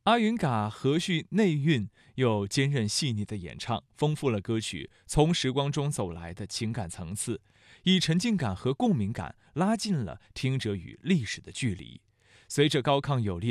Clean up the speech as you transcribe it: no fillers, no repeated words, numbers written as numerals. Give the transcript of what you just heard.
阿云嘎和煦内蕴又坚韧细腻的演唱，丰富了歌曲从时光中走来的情感层次，以沉浸感和共鸣感拉近了听者与历史的距离。随着高亢有力